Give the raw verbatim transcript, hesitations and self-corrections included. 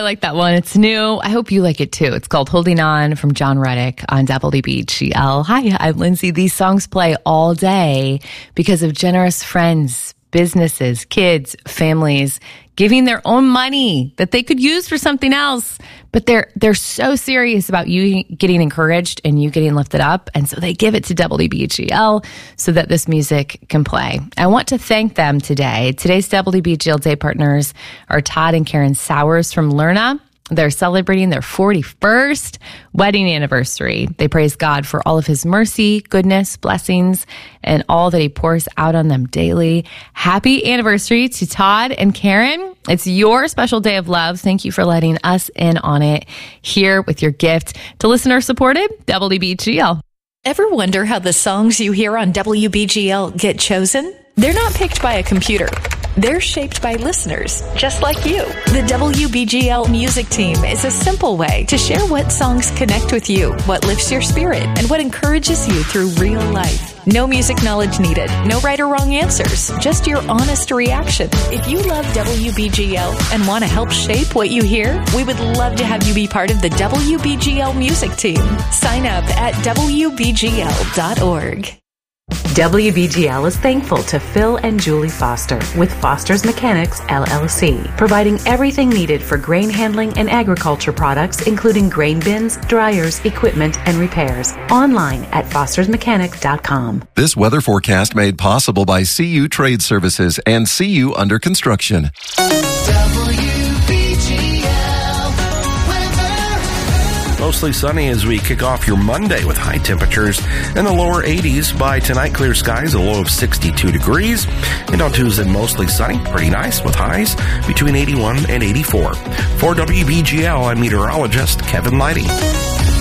like that one. It's new. I hope you like it too. It's called Holding On from John Reddick on W B G L. Hi, I'm Lindsay. These songs play all day because of generous friends, businesses, kids, families giving their own money that they could use for something else. But they're they're so serious about you getting encouraged and you getting lifted up. And so they give it to W B G L so that this music can play. I want to thank them today. Today's W B G L Day partners are Todd and Karen Sowers from Lerna. They're celebrating their forty-first wedding anniversary. They praise God for all of his mercy, goodness, blessings, and all that he pours out on them daily. Happy anniversary to Todd and Karen. It's your special day of love. Thank you for letting us in on it here with your gift to listener-supported W B G L. Ever wonder how the songs you hear on W B G L get chosen? They're not picked by a computer. They're shaped by listeners, just like you. The W B G L music team is a simple way to share what songs connect with you, what lifts your spirit, and what encourages you through real life. No music knowledge needed, no right or wrong answers, just your honest reaction. If you love W B G L and want to help shape what you hear, we would love to have you be part of the W B G L music team. Sign up at W B G L dot org. W B G L is thankful to Phil and Julie Foster with Foster's Mechanics, L L C, providing everything needed for grain handling and agriculture products, including grain bins, dryers, equipment, and repairs. Online at fosters mechanic dot com. This weather forecast made possible by C U Trade Services and C U Under Construction. Mostly sunny as we kick off your Monday with high temperatures in the lower eighties. By tonight, clear skies, a low of sixty-two degrees. And on Tuesday, mostly sunny, pretty nice with highs between eighty-one and eighty-four. For W B G L, I'm meteorologist Kevin Lighty.